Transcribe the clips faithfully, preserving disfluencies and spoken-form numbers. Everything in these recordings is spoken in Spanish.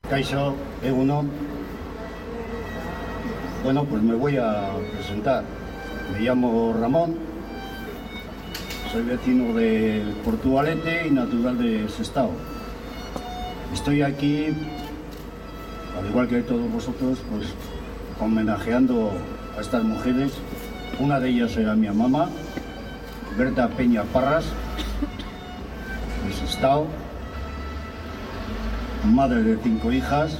Kaixo, Egunon. Bueno, pues me voy a presentar. Me llamo Ramón, soy vecino de Portugalete y natural de Sestao. Estoy aquí, al igual que todos vosotros, pues homenajeando a estas mujeres. Una de ellas era mi mamá, Berta Peña Parras, de Sestao, madre de cinco hijas,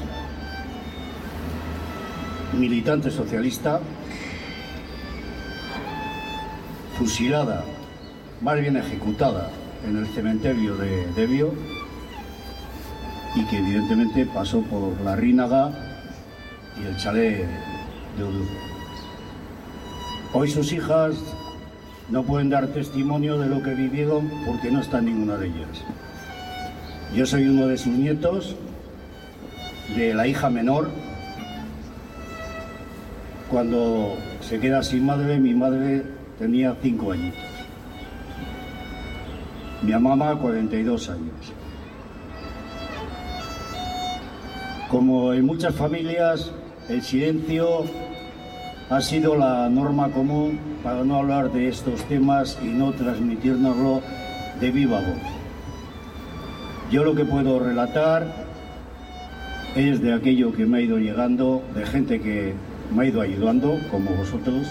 militante socialista, fusilada, más bien ejecutada en el cementerio de Debió, y que evidentemente pasó por la Rínaga y el chalet de Udú. Hoy sus hijas no pueden dar testimonio de lo que vivieron porque no está ninguna de ellas. Yo soy uno de sus nietos, de la hija menor. Cuando se queda sin madre, mi madre tenía cinco añitos. Mi mamá, cuarenta y dos años. Como en muchas familias, el silencio ha sido la norma común para no hablar de estos temas y no transmitírnoslo de viva voz. Yo lo que puedo relatar es de aquello que me ha ido llegando, de gente que me ha ido ayudando, como vosotros.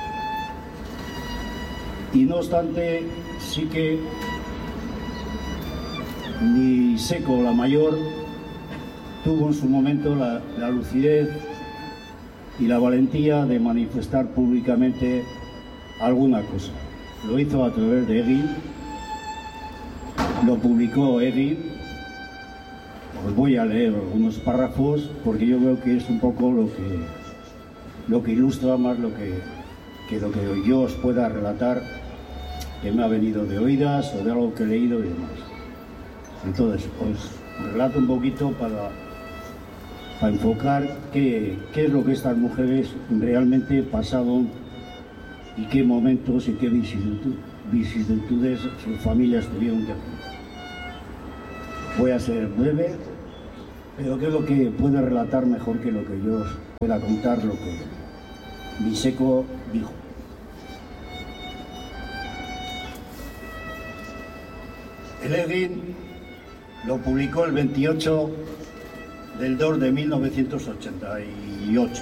Y no obstante, sí que mi Seco, la mayor, tuvo en su momento la, la lucidez y la valentía de manifestar públicamente alguna cosa. Lo hizo a través de Egui, lo publicó Egui. Os voy a leer algunos párrafos porque yo veo que es un poco lo que, lo que ilustra más lo que, que lo que yo os pueda relatar, que me ha venido de oídas o de algo que he leído y demás. Entonces, os relato un poquito para, para enfocar qué, qué es lo que estas mujeres realmente pasaron y qué momentos y qué vicisitudes sus familias tuvieron que afrontar. Voy a ser breve, pero creo que puede relatar mejor que lo que yo os pueda contar lo que mi Seco dijo. El Egui lo publicó el veintiocho del dos de mil novecientos ochenta y ocho.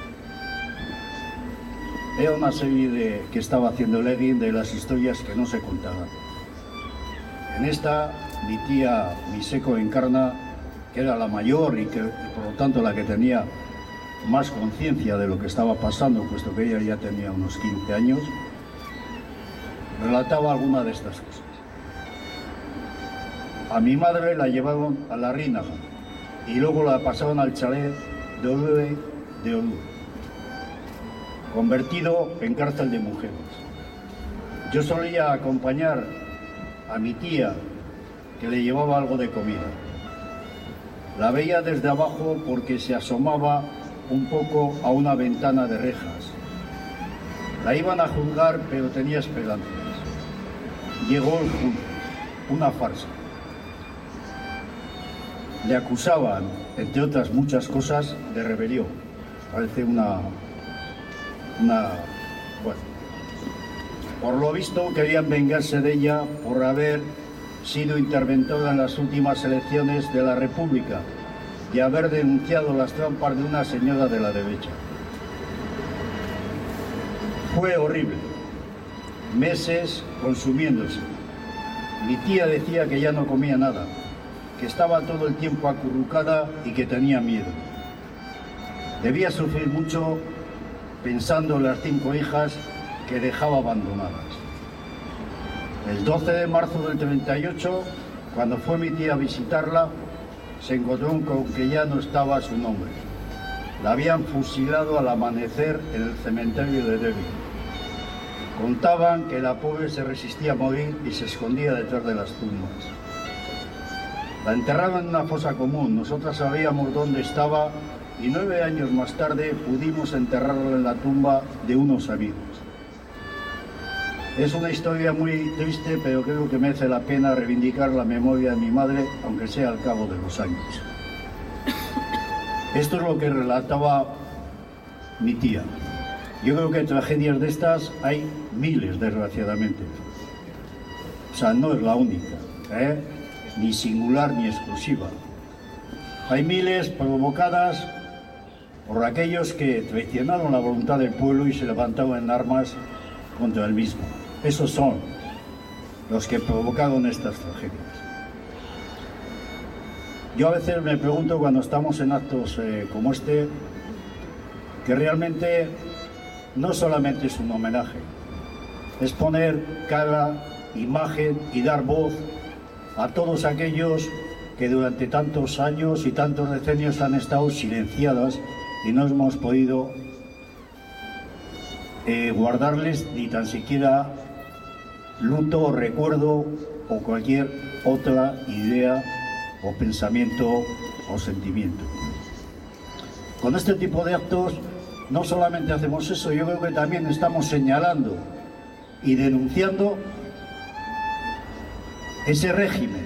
Era una serie de, que estaba haciendo el Egui de las historias que no se contaban. En esta, mi tía, mi Seco encarna, que era la mayor y que por lo tanto la que tenía más conciencia de lo que estaba pasando, puesto que ella ya tenía unos quince años, relataba alguna de estas cosas. A mi madre la llevaron a la Rínaga y luego la pasaron al chalet de Udú, de Udú, convertido en cárcel de mujeres. Yo solía acompañar a mi tía, que le llevaba algo de comida. La veía desde abajo porque se asomaba un poco a una ventana de rejas. La iban a juzgar, pero tenía esperanzas. Llegó el juicio, una farsa. Le acusaban, entre otras muchas cosas, de rebelión. Parece una... una... bueno. Por lo visto, querían vengarse de ella por haber sido interventora en las últimas elecciones de la República y haber denunciado las trampas de una señora de la derecha. Fue horrible. Meses consumiéndose. Mi tía decía que ya no comía nada, que estaba todo el tiempo acurrucada y que tenía miedo. Debía sufrir mucho pensando en las cinco hijas que dejaba abandonadas. El doce de marzo del treinta y ocho, cuando fue mi tía a visitarla, se encontró con que ya no estaba su nombre. La habían fusilado al amanecer en el cementerio de Debió. Contaban que la pobre se resistía a morir y se escondía detrás de las tumbas. La enterraron en una fosa común. Nosotras sabíamos dónde estaba y nueve años más tarde pudimos enterrarla en la tumba de unos amigos. Es una historia muy triste, pero creo que merece la pena reivindicar la memoria de mi madre, aunque sea al cabo de los años. Esto es lo que relataba mi tía. Yo creo que tragedias de estas hay miles, desgraciadamente. O sea, no es la única, ¿eh? Ni singular ni exclusiva. Hay miles provocadas por aquellos que traicionaron la voluntad del pueblo y se levantaron en armas contra el mismo. Esos son los que provocaron estas tragedias. Yo a veces me pregunto, cuando estamos en actos eh, como este, que realmente no solamente es un homenaje, es poner cara, imagen y dar voz a todos aquellos que durante tantos años y tantos decenios han estado silenciadas y no hemos podido eh, guardarles ni tan siquiera luto o recuerdo o cualquier otra idea o pensamiento o sentimiento. Con este tipo de actos no solamente hacemos eso, yo creo que también estamos señalando y denunciando ese régimen.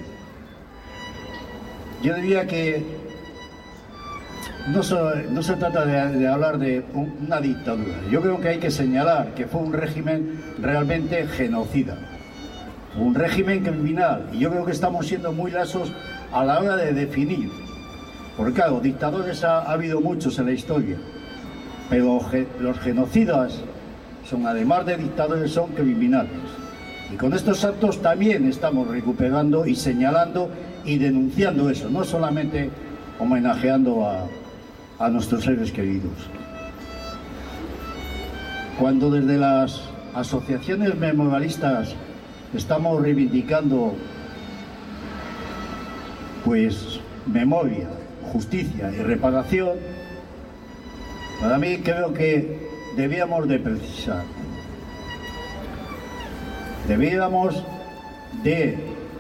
Yo diría que no se, no se trata de, de hablar de una dictadura. Yo creo que hay que señalar que fue un régimen realmente genocida, un régimen criminal, y yo creo que estamos siendo muy laxos a la hora de definir, porque claro, dictadores ha, ha habido muchos en la historia, pero ge, los genocidas son, además de dictadores, son criminales, y con estos actos también estamos recuperando y señalando y denunciando eso, no solamente homenajeando a, a nuestros seres queridos. Cuando desde las asociaciones memorialistas estamos reivindicando pues memoria, justicia y reparación, para mí creo que debíamos de precisar, debíamos de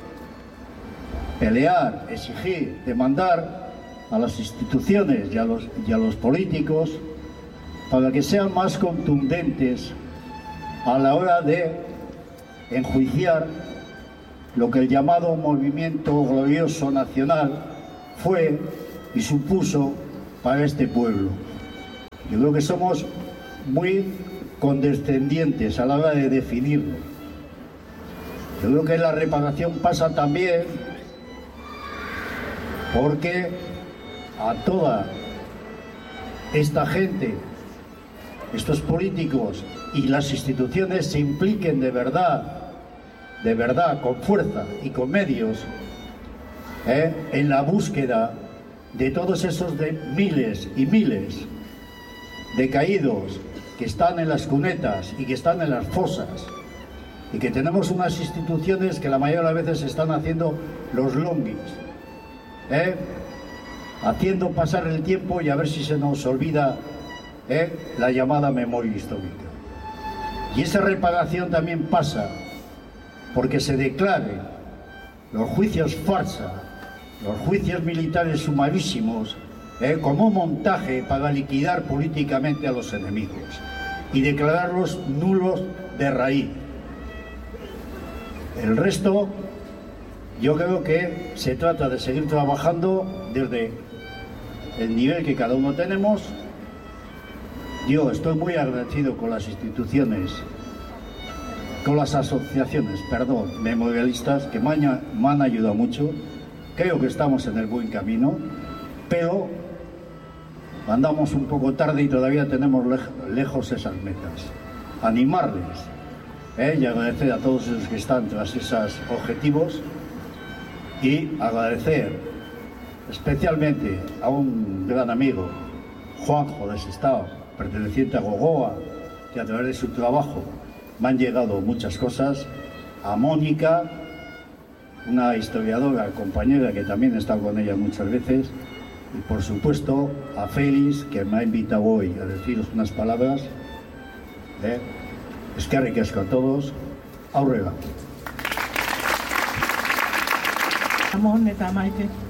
pelear, exigir, demandar a las instituciones y a los, y a los políticos para que sean más contundentes a la hora de enjuiciar lo que el llamado movimiento glorioso nacional fue y supuso para este pueblo. Yo creo que somos muy condescendientes a la hora de definirlo. Yo creo que la reparación pasa también porque a toda esta gente, estos políticos y las instituciones se impliquen de verdad, de verdad, con fuerza y con medios, ¿eh? en la búsqueda de todos esos de miles y miles de caídos que están en las cunetas y que están en las fosas, y que tenemos unas instituciones que la mayoría de las veces están haciendo los longuis, ¿eh? haciendo pasar el tiempo y a ver si se nos olvida ¿eh? la llamada memoria histórica. Y esa reparación también pasa porque se declaren los juicios farsa, los juicios militares sumarísimos, ¿eh? como un montaje para liquidar políticamente a los enemigos y declararlos nulos de raíz. El resto, yo creo que se trata de seguir trabajando desde el nivel que cada uno tenemos. Yo estoy muy agradecido con las instituciones, con las asociaciones, perdón, memorialistas, que me han, me han ayudado mucho. Creo que estamos en el buen camino, pero andamos un poco tarde y todavía tenemos lejos esas metas. Animarles ¿eh? y agradecer a todos los que están tras esos objetivos, y agradecer especialmente a un gran amigo, Juanjo de Sestao, perteneciente a Gogoa, que a través de su trabajo me han llegado muchas cosas, a Mónica, una historiadora, compañera que también he estado con ella muchas veces, y por supuesto a Félix, que me ha invitado hoy a deciros unas palabras. ¿eh? Eskerrik asko a todos, aurrera. Ramón eta Maite.